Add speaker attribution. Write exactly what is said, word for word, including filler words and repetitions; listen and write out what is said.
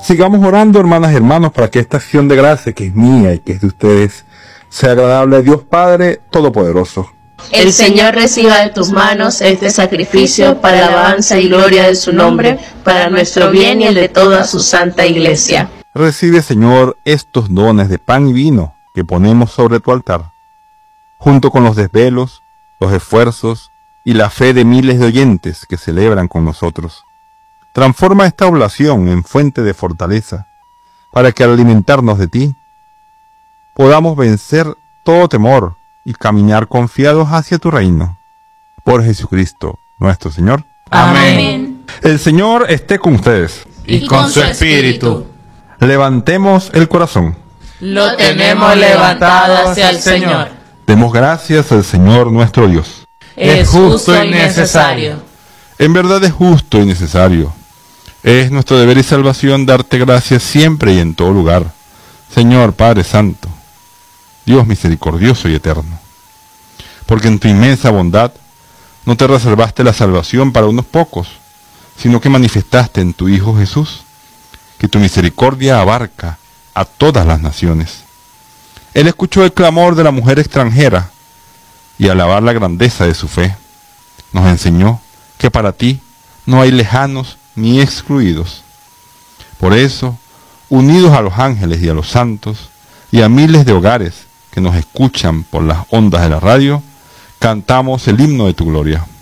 Speaker 1: Sigamos orando, hermanas y hermanos, para que esta acción de gracia, que es mía y que es de ustedes, sea agradable a Dios Padre Todopoderoso.
Speaker 2: El Señor reciba de tus manos este sacrificio para alabanza y gloria de su nombre, para nuestro bien y el de toda su santa iglesia.
Speaker 1: Recibe, Señor, estos dones de pan y vino que ponemos sobre tu altar, junto con los desvelos, los esfuerzos y la fe de miles de oyentes que celebran con nosotros. Transforma esta oblación en fuente de fortaleza, para que al alimentarnos de ti, podamos vencer todo temor y caminar confiados hacia tu reino. Por Jesucristo, nuestro Señor.
Speaker 2: Amén.
Speaker 1: El Señor esté con ustedes.
Speaker 3: Y con su espíritu.
Speaker 1: Levantemos el corazón.
Speaker 3: Lo tenemos levantado hacia el Señor.
Speaker 1: Demos gracias al Señor nuestro Dios.
Speaker 3: Es justo y necesario.
Speaker 1: En verdad es justo y necesario. Es nuestro deber y salvación darte gracias siempre y en todo lugar, Señor Padre Santo, Dios misericordioso y eterno. Porque en tu inmensa bondad no te reservaste la salvación para unos pocos, sino que manifestaste en tu Hijo Jesús que tu misericordia abarca a todas las naciones. Él escuchó el clamor de la mujer extranjera y al alabar la grandeza de su fe, nos enseñó que para ti no hay lejanos ni excluidos. Por eso, unidos a los ángeles y a los santos y a miles de hogares que nos escuchan por las ondas de la radio, cantamos el himno de tu gloria.